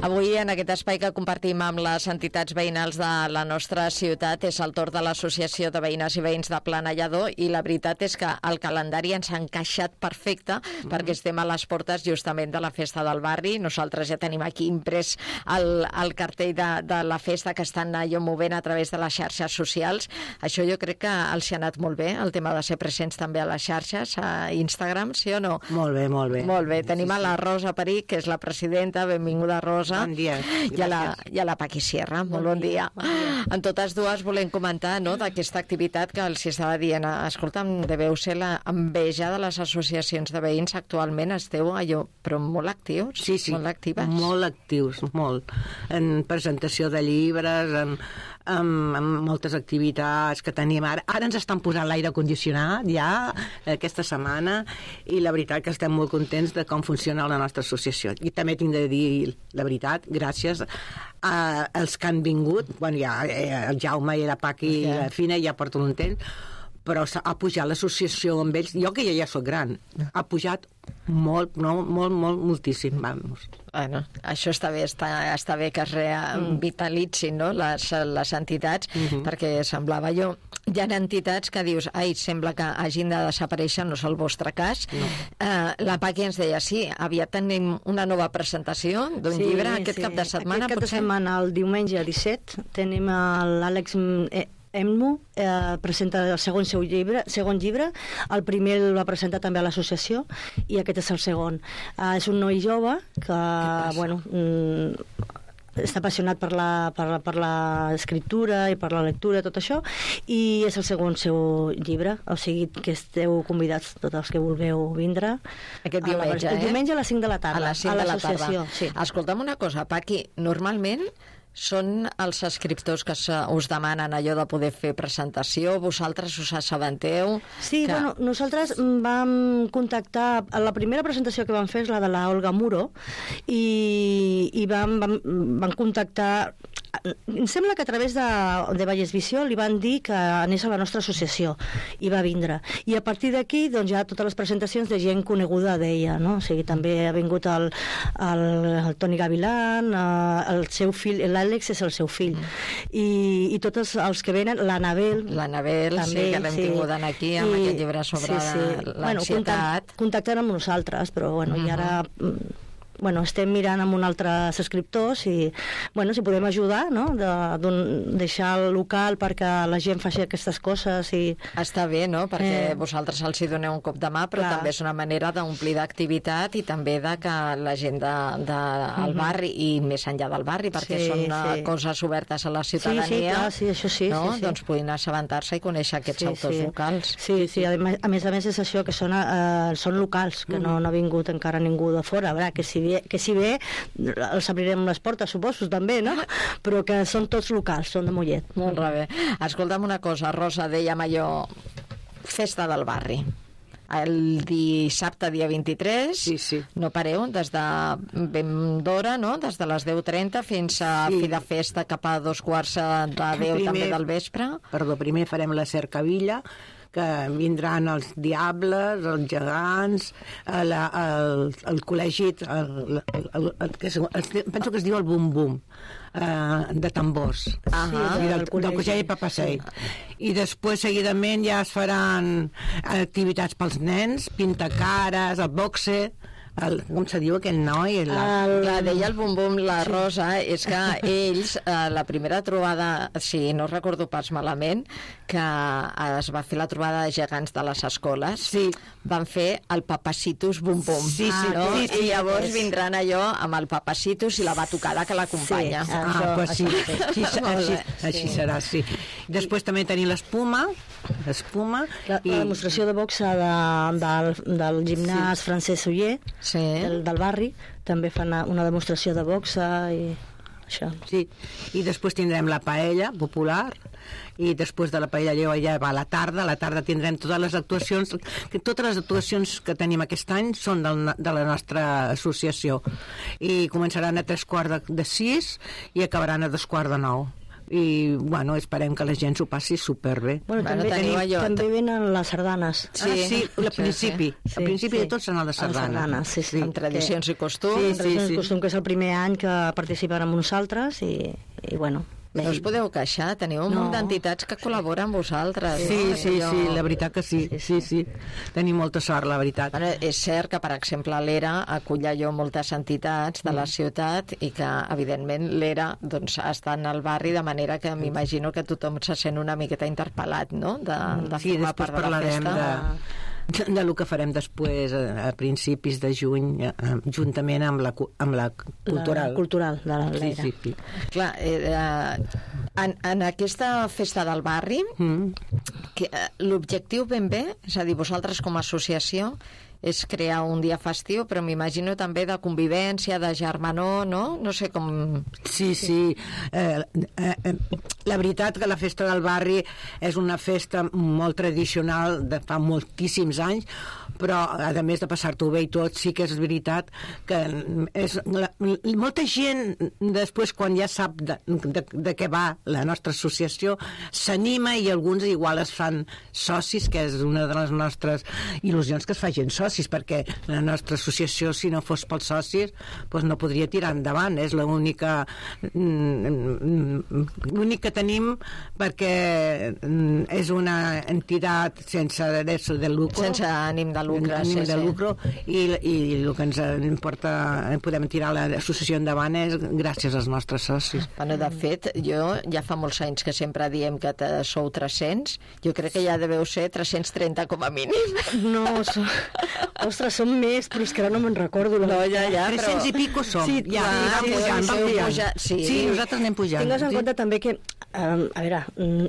Avui, en aquest espai que compartim amb les entitats veïnals de la nostra ciutat, és el torn de l'Associació de Veïnes i Veïns de Plana Lledó, i la veritat és que el calendari ens ha encaixat perfecte perquè estem a les portes justament de la festa del barri. Nosaltres ja tenim aquí imprès el cartell de la festa que estan allò movent a través de les xarxes socials. Això jo crec que els ha anat molt bé, el tema de ser presents també a les xarxes, a Instagram, sí o no? Molt bé, molt bé. Molt bé, tenim a la Rosa Peric, que és la presidenta. Benvinguda, Rosa. Bon dia. I a la Paqui Sierra. Molt bon dia. En totes dues volem comentar, no?, d'aquesta activitat que els estava dient. Escolta'm, deveu ser l'enveja de les associacions de veïns. Actualment esteu allò, però molt actius. Sí. Molt actives. Molt actius, molt. En presentació de llibres, amb moltes activitats que tenim ara. Ara ens estan posant l'aire condicionat ja aquesta setmana, i la veritat que estem molt contents de com funciona la nostra associació. I també tinc de dir la veritat, gràcies als que han vingut. Bueno, ja el Jaume i la Paqui i la Fina ja porten un temps, però ha pujat l'associació amb ells. Jo, que ja soc gran, ha pujat molt, moltíssim, vamos. Bueno, això està bé que es revitalitzin, no?, les entitats, perquè semblava allò. Hi ha entitats que dius, sembla que hagin de desaparèixer, no és el vostre cas. No. La Paqui ens deia, sí, aviat tenim una nova presentació d'un llibre aquest cap de setmana. Aquest cap de setmana, el diumenge 17, tenim l'Àlex Emnu, presenta el segon llibre. El primer el va presentar també a l'associació, i aquest és el segon. És un noi jove que, bueno, està apassionat per l'escriptura i per la lectura, tot això, i és el segon seu llibre, o sigui que esteu convidats tots els que vulgueu vindre aquest diumenge, el diumenge a les 5 de la tarda, a les 5 de la tarda. Sí. Escolta'm una cosa, Paqui, normalment són els escriptors que us demanen allò de poder fer presentació, vosaltres us assabenteu? Sí, bueno, nosaltres vam contactar, la primera presentació que vam fer és la de la Olga Muro, i vam contactar, em sembla que a través de Vallesvisió li van dir que anés a la nostra associació, i va vindre, i a partir d'aquí doncs ja totes les presentacions de gent coneguda d'ella, no? O sigui, també ha vingut el Toni Gavilán, el seu fill, l'Àlex és el seu fill, i tots els que venen, l'Anabel també, sí, que l'hem tingut aquí amb aquest llibre sobre l'ansietat. Contactant amb nosaltres, però bueno, i ara estem mirant amb uns altres escriptors, i si podem ajudar, no?, deixar el local perquè la gent faci aquestes coses. Està bé, no?, perquè vosaltres els hi doneu un cop de mà, però també és una manera d'omplir d'activitat i també de que la gent del barri, i més enllà del barri, perquè són coses obertes a la ciutadania, doncs puguin assabentar-se i conèixer aquests autors locals. Sí, a més és això, que són locals, que no ha vingut encara ningú de fora. A veure, que si ve els obrirem les portes, suposo, també, no? Però que són tots locals, són de Mollet. Molt bé. Escolta'm una cosa, Rosa, dèiem allò, festa del barri. El dissabte, dia 23, no pareu, des de ben d'hora, no?, des de les 10:30 fins a fi de festa cap a 9:15 també del vespre. Primer farem la cercavilla, que vindran els diables, els gegants, el col·legi, penso que es diu el bum-bum, de tambors, del col·legi Papasei. I després, seguidament, ja es faran activitats pels nens, pintacares, el boxe, com se diu aquell noi? Deia el bum-bum, la Rosa, és que ells, la primera trobada, si no recordo pas malament, que es va fer la trobada de gegants de les escoles, van fer el Papacitus bum-bum. I llavors vindran allò amb el Papacitus i la batucada que l'acompanya. Així serà, sí. Després també tenim l'espuma, la demostració de boxa del gimnàs Francesc Oller, del barri, també fan una demostració de boxa i això. Sí, i després tindrem la paella popular, i després de la paella ja va a la tarda tindrem totes les actuacions que tenim aquest any són de la nostra associació, i començaran a 3:45 i acabaran a 2:45. i bueno, esperem que la gent s'ho passi superbé. Bueno, també venen les sardanes. Sí, al principi. Al principi de tot són les sardanes. Sí. Amb tradicions i costums. Sí, tradicions i costums, que és el primer any que participen amb nosaltres i bueno... No us podeu queixar, teniu un munt d'entitats que col·laboren amb vosaltres. Sí, la veritat que sí. Tenim molta sort, la veritat. Bueno, és cert que, per exemple, l'ERA acull allò moltes entitats de la ciutat i que, evidentment, l'ERA doncs, està en el barri, de manera que m'imagino que tothom se sent una miqueta interpel·lat, no?, de formar part de la festa. De lo que farem després a principis de juny juntament amb la cultural. La cultural de l'ERA. Sí. Clar, en aquesta festa del barri l'objectiu ben bé, és a dir, vosaltres com a associació és crear un dia festiu, però m'imagino també de convivència, de germanor, no? No sé com... Sí. La veritat que la festa del barri és una festa molt tradicional de fa moltíssims anys, però a més de passar-t'ho bé i tot, sí que és veritat que molta gent després, quan ja sap de què va la nostra associació, s'anima i alguns igual es fan socis, que és una de les nostres il·lusions, que es facin socis, perquè la nostra associació, si no fos pels socis, doncs no podria tirar endavant. És l'únic que tenim, perquè és una entitat sense ànim de lucre, i el que ens importa, podem tirar l'associació endavant és gràcies als nostres socis. Bueno, de fet, jo ja fa molts anys que sempre diem que sou 300, jo crec que ja deveu ser 330 com a mínim. No, ostres, som més, però és que ara no me'n recordo. No, ja, 300 i pico som. Sí, nosaltres anem pujant. Tingues en compte també que, a veure,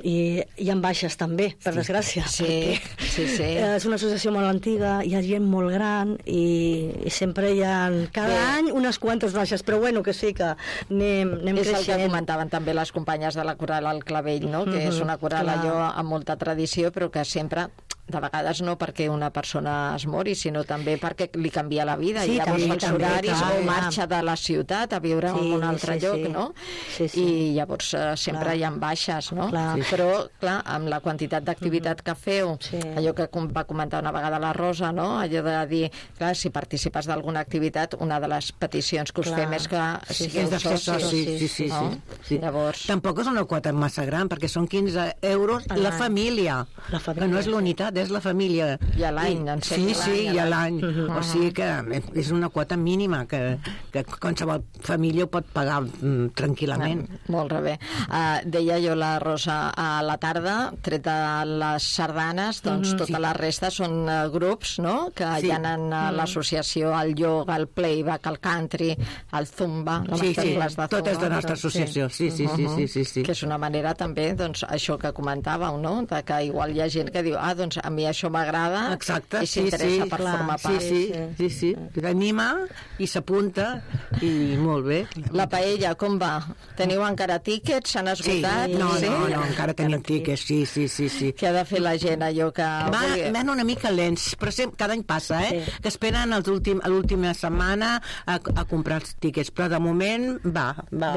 hi ha baixes també, per desgràcia. Sí. És una associació molt antiga, hi ha gent molt gran i sempre hi ha cada any unes quantes baixes, però bueno, que sí que anem creixent. És el que comentaven també les companyes de la coral al Clavell, no? Que és una coral allò amb molta tradició, però que sempre, de vegades no perquè una persona es mori, sinó també perquè li canvia la vida, i llavors els horaris o marxa de la ciutat a viure en un altre lloc, no? I llavors sempre hi ha baixes, no? Però, clar, amb la quantitat d'activitat que feu, allò que va comentar una vegada la Rosa, no? Allò de dir, clar, si participes d'alguna activitat, una de les peticions que us fem és que sigueu socis. Sí. Llavors... Tampoc és una quota massa gran, perquè són 15 euros la família, que no és l'unitat, és la família. I a l'any, Sí, i a l'any. O sigui que és una quota mínima que qualsevol família ho pot pagar tranquil·lament. Molt bé. Deia jo la Rosa, a la tarda, tret de les sardanes, doncs tota la resta són grups, no?, que hi ha en l'associació, el yoga, el playback, el country, el zumba, tot és de nostra associació, sí. Que és una manera també, doncs, això que comentàveu, no?, de que igual hi ha gent que diu, doncs a mi això m'agrada, i s'interessa per formar part. Sí. S'anima i s'apunta, i molt bé. La paella, com va? Teniu encara tíquets? S'han esgotat? No, encara tenim tíquets, sí. Què ha de fer la gent, allò que... Van una mica lents, però cada any passa, que esperen a l'última setmana a comprar els tíquets, però de moment va.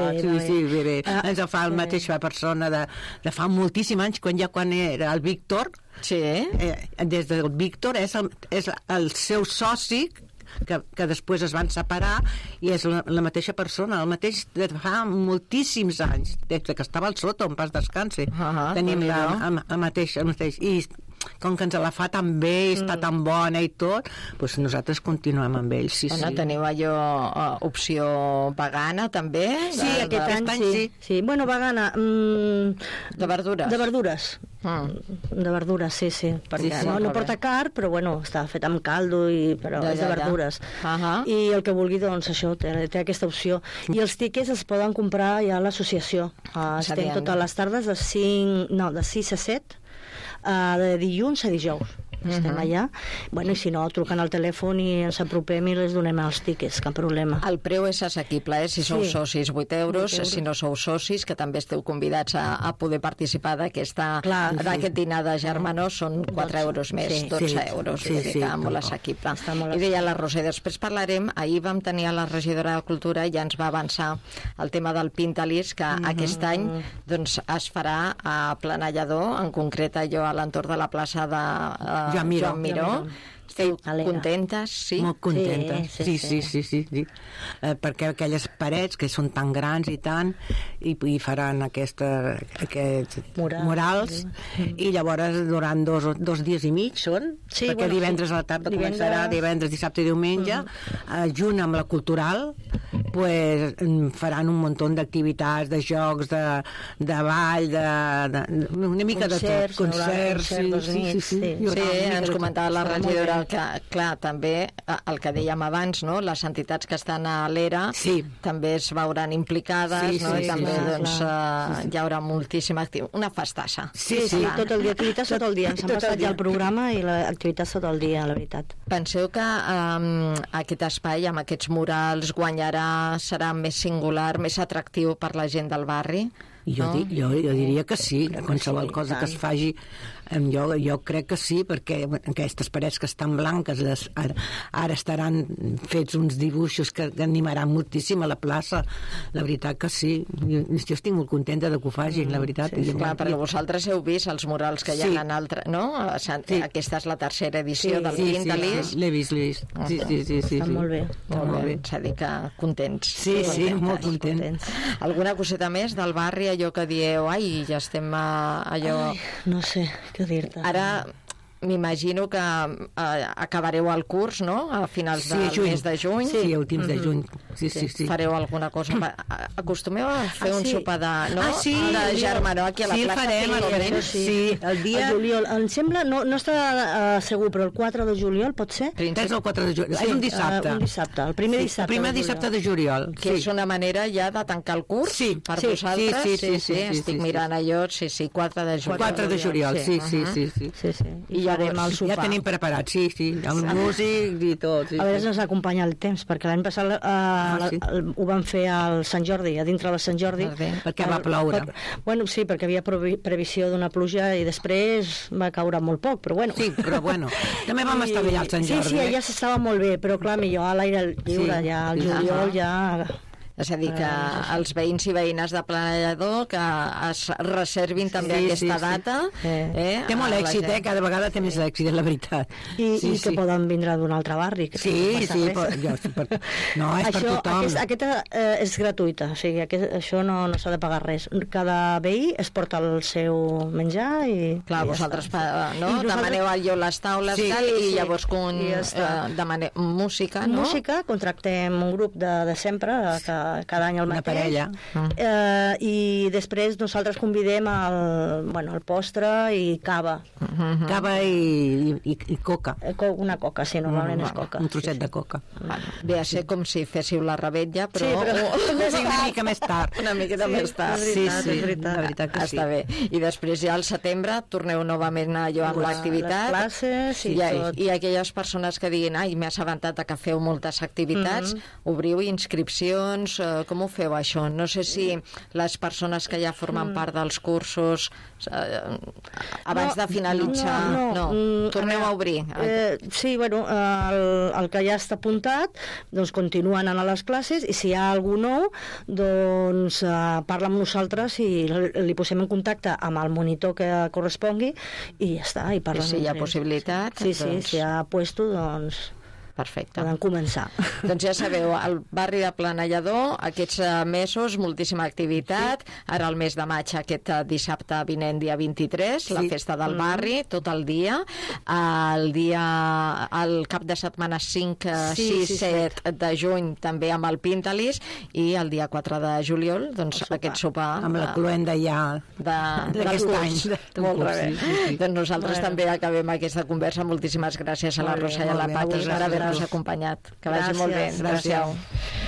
Bé. Ens ho fa la mateixa persona de fa moltíssims anys, quan era el Víctor. Sí. Des del Víctor és el seu soci, que després es van separar, i és la mateixa persona, el mateix de fa moltíssims anys, des que estava al sota, on pas descansi. Tenim el mateix. I com que ens la fa tan bé, està tan bona i tot, doncs nosaltres continuem amb ells. Teniu allò, opció vegana també? Sí, aquest any sí. Bueno, vegana... De verdures? De verdures. De verdures, sí. Perquè no porta carn, però bueno, està fet amb caldo, però és de verdures. I el que vulgui, doncs això, té aquesta opció. I els tíquets es poden comprar ja a l'associació. Estem totes les tardes de 6 a 7, de dilluns a dijous. estem allà. Bueno, i si no, truquen al telèfon i ens apropem i les donem els tíquets, cap problema. El preu és assequible, si sou socis 8 euros, si no sou socis, que també esteu convidats a poder participar d'aquest dinar de germanor, són 4 euros més, 12 euros, vull dir que molt assequible. I deia la Rosa, i després parlarem, ahir vam tenir a la regidora de Cultura i ja ens va avançar el tema del Pintalis, que aquest any doncs, es farà a Planellador, en concret allò a l'entorn de la plaça de Joan Miró. Esteu contentes, sí? Molt contentes, sí. Perquè aquelles parets que són tan grans i tant, i faran aquests murals, i llavors durant 2 dies i mig són, perquè divendres a la tarda començarà, divendres, dissabte i diumenge, junt amb la cultural, faran un munt d'activitats, de jocs, de ball, una mica de tot, concerts. Sí, ens comentava la regidora que, clar, també el que dèiem abans, no? Les entitats que estan a l'ERA també es veuran implicades, no? I també doncs, hi haurà moltíssima activitat. Una festassa. Sí, tot el dia, activitats tot el dia. Ens han passat ja el programa i l'activitat tot el dia, la veritat. Penseu que aquest espai, amb aquests murals, serà més singular, més atractiu per la gent del barri? Jo diria que sí, qualsevol cosa que es faci, jo crec que sí, perquè aquestes parets que estan blanques ara estaran fets uns dibuixos que animaran moltíssim a la plaça. La veritat que sí, jo estic molt contenta de que ho facin, la veritat. Clar, perquè vosaltres heu vist els murals que hi ha en altres, no? Aquesta és la tercera edició del Pintalis. L'he vist. Sí. Està molt bé. S'ha dit que contents. Sí, molt contents. Alguna coseta més del barri, allò que dieu, ja estem allò... No sé què dir-te. Ara m'imagino que acabareu el curs, no?, a finals del mes de juny. Sí, últims de juny. Sí. Fareu alguna cosa. Acostumeu a fer un sopar de germanor aquí a la plaça? Sí, el dia... El juliol, em sembla, no està segur, però el 4 de juliol pot ser? És el 4 de juliol, és un dissabte. Un dissabte, el primer dissabte. El primer dissabte de juliol. Que és una manera ja de tancar el curs per vosaltres? Sí, estic mirant allò, 4 de juliol. 4 de juliol, sí. Ja tenim preparat, sí, amb músic i tot. A veure si ens acompanya el temps, perquè l'any passat ho van fer al Sant Jordi, a dintre del Sant Jordi. Perquè va ploure. Bueno, sí, perquè havia previsió d'una pluja i després va caure molt poc, però bueno. Sí, però bueno, també vam estar bé al Sant Jordi. Sí, allà s'estava molt bé, però clar, millor a l'aire lliure, ja al juliol ja... És a dir, que els veïns i veïnes de Planellador que es reservin també aquesta data. Té molt èxit, cada vegada té més èxit, la veritat. I que poden vindre d'un altre barri. Sí, no, és per tothom. Aquesta és gratuïta, o sigui, això no s'ha de pagar res. Cada veí es porta el seu menjar i... Clar, vosaltres demaneu allò les taules i llavors demaneu música, no? Música, contractem un grup de sempre, cada any el mateix. Una parella. I després nosaltres convidem el postre i cava. Cava i coca. Una coca, sí, normalment és coca. Un trosset de coca. Ve a ser com si féssiu la rebetlla, però... una mica més tard. Una miqueta més tard. Sí, la veritat que sí. Està bé. I després ja al setembre torneu novament allò amb l'activitat. Les classes i tot. I aquelles persones que diguin, m'he assabentat que feu moltes activitats, obriu inscripcions. Com ho feu, això? No sé si les persones que ja formen part dels cursos abans de finalitzar... No, torneu a obrir. Sí, bueno, el que ja està apuntat, doncs continuen a les classes i si hi ha algú nou, doncs parla amb nosaltres i li posem en contacte amb el monitor que correspongui i ja està, i parla. I si hi ha possibilitat... Sí, si hi ha puesto, doncs... Perfecte. Podem començar. Doncs ja sabeu, al barri de Planellador, aquests mesos, moltíssima activitat. Ara el mes de maig, aquest dissabte vinent, dia 23, la festa del barri, tot el dia. El cap de setmana 5, 6, 7 de juny, també amb el Pintalis, i el dia 4 de juliol, doncs aquest sopar... Amb la cluenda ja d'aquest any. Molt bé. Doncs nosaltres també acabem aquesta conversa. Moltíssimes gràcies a la Rosa i a la Paqui per haver-nos acompanyat. Que vagi molt bé. Gràcies.